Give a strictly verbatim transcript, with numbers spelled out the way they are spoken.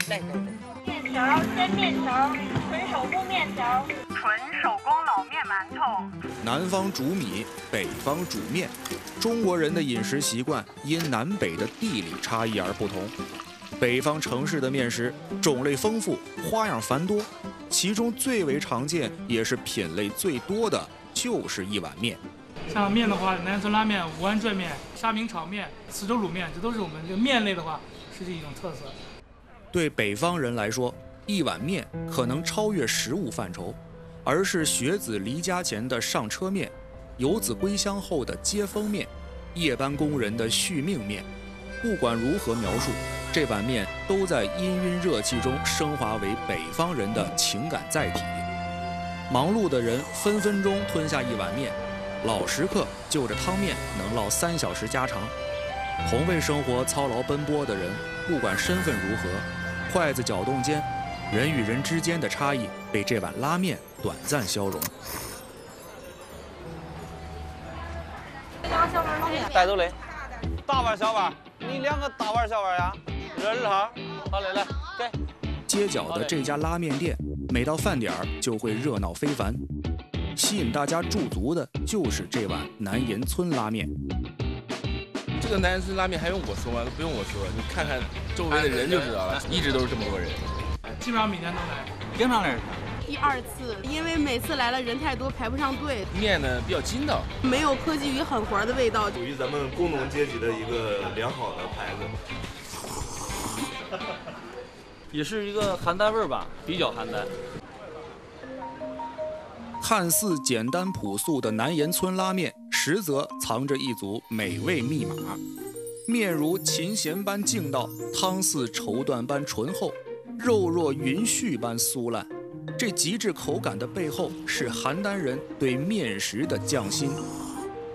来来来， 面条、鲜面条、纯手工面条、 纯手工老面馒头。 南方煮米，北方煮面，中国人的饮食习惯因南北的地理差异而不同。北方城市的面食种类丰富，花样繁多，其中最为常见也是品类最多的就是一碗面。 像面的话，南阳村拉面、武安拽面、沙明炒面、磁州卤面，这都是我们这个面类的话是一种特色。 对北方人来说，一碗面可能超越食物范畴，而是学子离家前的上车面，游子归乡后的接风面，夜班工人的续命面。不管如何描述，这碗面都在氤氲热气中升华为北方人的情感载体。忙碌的人分分钟吞下一碗面，老食客就着汤面能唠三小时家常。同为生活操劳奔波的人，不管身份如何，筷子搅动间，人与人之间的差异被这碗拉面短暂消融。 两个小碗拉面， 带走嘞，大碗小碗，你两个大碗小碗呀，热热哈。好嘞，来给。 街角的这家拉面店，每到饭点儿就会热闹非凡，吸引大家驻足的就是这碗南岩村拉面。 这个南岩村拉面还用我说吗？不用我说，你看看周围的人就知道了，一直都是这么多人。 基本上每天都来， 经常来吃。 第二次，因为每次来了人太多，排不上队。 面呢比较筋道， 没有科技与狠活的味道， 属于咱们工农阶级的一个良好的牌子。 也是一个邯郸味儿吧，比较邯郸。 看似简单朴素的南岩村拉面，实则藏着一组美味密码。面如琴弦般劲道，汤似绸缎般醇厚，肉若云絮般酥烂。这极致口感的背后，是邯郸人对面食的匠心。